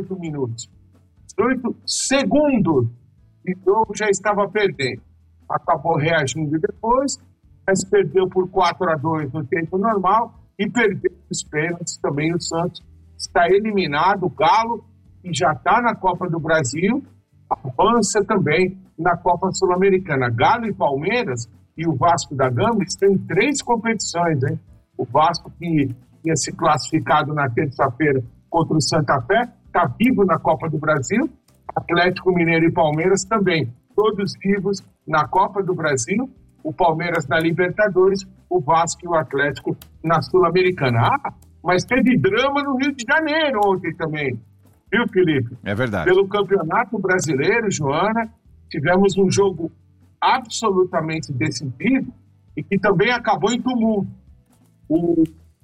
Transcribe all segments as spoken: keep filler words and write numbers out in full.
dezoito minutos. dezoito segundos e o jogo já estava perdendo. Acabou reagindo depois, mas perdeu por quatro a dois no tempo normal e perdeu os pênaltis também. O Santos está eliminado, o Galo, que já está na Copa do Brasil, avança também na Copa Sul-Americana. Galo e Palmeiras e o Vasco da Gama estão em três competições, hein? O Vasco, que tinha se classificado na terça-feira contra o Santa Fé, está vivo na Copa do Brasil. Atlético Mineiro e Palmeiras também, todos vivos na Copa do Brasil. O Palmeiras na Libertadores, o Vasco e o Atlético na Sul-Americana. Ah, mas teve drama no Rio de Janeiro ontem também, viu, Felipe? É verdade. Pelo Campeonato Brasileiro, Joana, tivemos um jogo absolutamente decisivo e que também acabou em tumulto. O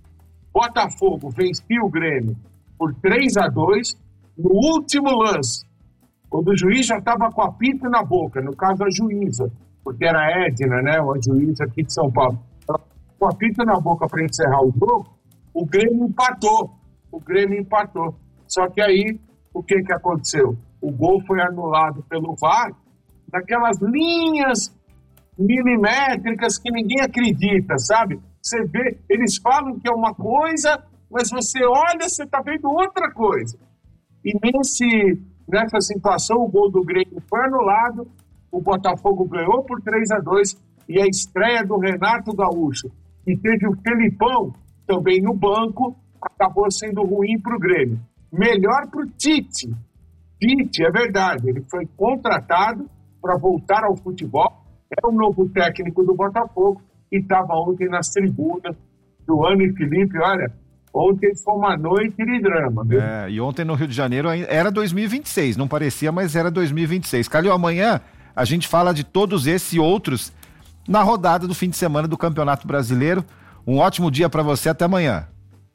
Botafogo vencia o Grêmio por três a dois no último lance, quando o juiz já estava com a apito na boca, no caso a juíza, porque era a Edna, né, uma juíza aqui de São Paulo, com a apito na boca para encerrar o jogo, o Grêmio empatou, o Grêmio empatou. Só que aí, o que que aconteceu? O gol foi anulado pelo V A R, naquelas linhas milimétricas que ninguém acredita, sabe? Você vê, eles falam que é uma coisa, mas você olha, você está vendo outra coisa. E nesse, nessa situação, o gol do Grêmio foi anulado, o Botafogo ganhou por três a dois, e a estreia do Renato Gaúcho, que teve o Felipão também no banco, acabou sendo ruim para o Grêmio. Melhor para o Tite. Tite, é verdade, ele foi contratado para voltar ao futebol, é o novo técnico do Botafogo, e estava ontem nas tribunas do Ano e Felipe. Olha, ontem foi uma noite de drama, viu? É, e ontem no Rio de Janeiro era dois mil e vinte e seis, não parecia, mas era dois mil e vinte e seis. Calil, amanhã a gente fala de todos esses e outros na rodada do fim de semana do Campeonato Brasileiro. Um ótimo dia para você, até amanhã.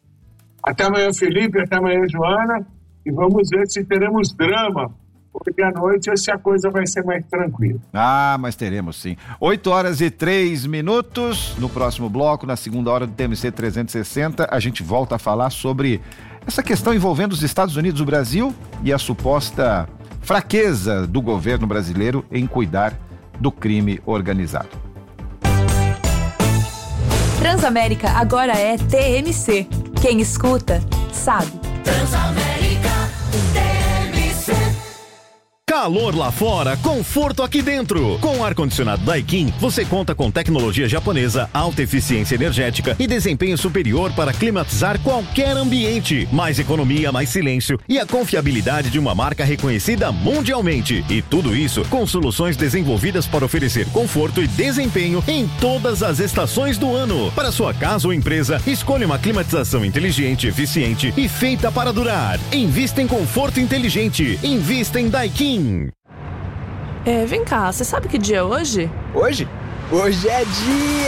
Até amanhã, Felipe, até amanhã, Joana, e vamos ver se teremos drama hoje à noite ou se a coisa vai ser mais tranquila. Ah, mas teremos sim. oito horas e três minutos. No próximo bloco, na segunda hora do T M C trezentos e sessenta, a gente volta a falar sobre essa questão envolvendo os Estados Unidos e o Brasil e a suposta fraqueza do governo brasileiro em cuidar do crime organizado. Transamérica agora é T M C. Quem escuta, sabe. Transamérica T M C. Calor lá fora, conforto aqui dentro. Com o ar-condicionado Daikin, você conta com tecnologia japonesa, alta eficiência energética e desempenho superior para climatizar qualquer ambiente. Mais economia, mais silêncio e a confiabilidade de uma marca reconhecida mundialmente. E tudo isso com soluções desenvolvidas para oferecer conforto e desempenho em todas as estações do ano. Para sua casa ou empresa, escolha uma climatização inteligente, eficiente e feita para durar. Invista em conforto inteligente. Invista em Daikin. É, vem cá, você sabe que dia é hoje? Hoje? Hoje é dia